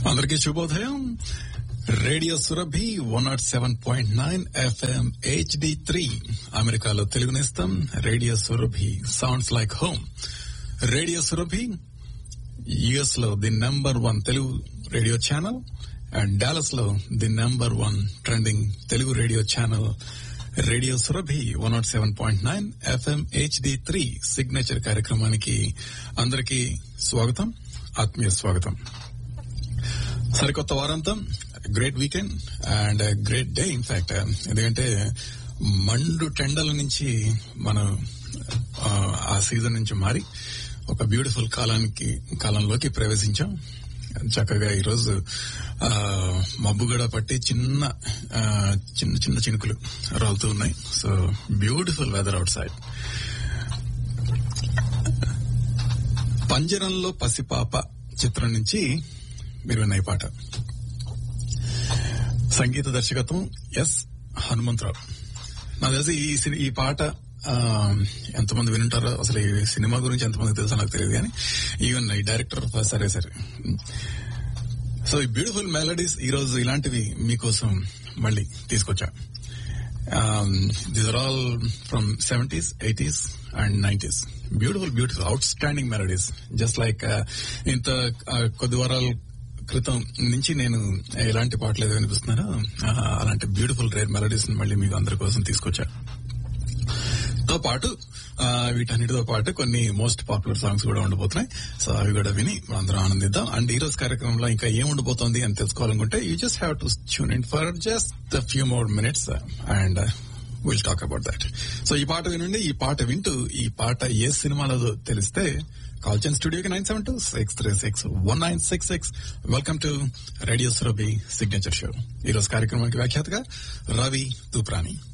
అందరికీ శుభోదయం. Radio Surabhi 107.9 FM HD3 అమెరికాలో తెలుగు నేస్తం. Radio Surabhi sounds like home. Radio Surabhi US లో the #1 Telugu radio channel and Dallas లో the #1 trending Telugu radio channel radio Surabhi 107.9 FM HD3 signature కార్యక్రమానికి అందరికీ స్వాగతం, ఆత్మీయ స్వాగతం. సరికొత్త వారాంతం, great weekend and great day. In fact ఎందుకంటే మండు టెండల నుంచి మనం ఆ సీజన్ నుంచి మారి ఒక బ్యూటిఫుల్ కాలంలోకి ప్రవేశించాం. చక్కగా ఈరోజు మబ్బుగడ పట్టి చిన్న చిన్న చినుకులు రాలుతూ ఉన్నాయి. So beautiful weather out side. పంజరంలో పసిపాప చిత్రం నుంచి మీరు విన్న ఈ పాట. సంగీత దర్శకత్వం ఎస్ హనుమంతరావు. నాకు తెలిసి ఈ పాట ఎంతమంది వినుంటారో, అసలు ఈ సినిమా గురించి ఎంతమంది తెలుసో నాకు తెలియదు, కానీ ఈవెన్ ఈ డైరెక్టర్ సరే. సో ఈ బ్యూటిఫుల్ మెలడీస్ ఈరోజు ఇలాంటివి మీకోసం మళ్ళీ తీసుకొచ్చా. These are all from 70s, 80s and 90s. Beautiful outstanding melodies. Just like ఇంత కొద్ది వారాల క్రితం నుంచి నేను ఎలాంటి పాటలు ఏదో వినిపిస్తున్నానో అలాంటి బ్యూటిఫుల్ రేర్ మెలడీస్ మళ్ళీ మీకు అందరి కోసం తీసుకొచ్చా. తో పాటు వీటన్నిటితో పాటు కొన్ని మోస్ట్ పాపులర్ సాంగ్స్ కూడా ఉండబోతున్నాయి. సో అవి కూడా విని అందరం ఆనందిద్దాం. అండ్ ఈ రోజు కార్యక్రమంలో ఇంకా ఏం ఉండబోతోంది అని తెలుసుకోవాలనుకుంటే you just have to tune in for just a few more minutes and we'll talk about that. So ఈ పాట వినండి. ఈ పాట వింటూ ఈ పాట ఏ సినిమాలో తెలిస్తే కాల్ చేయండి స్టూడియోకి 972-636-1966. Welcome to radio Surabhi signature show. ఈ రోజు కార్యక్రమానికి వ్యాఖ్యాతగా రవి తూప్రాని.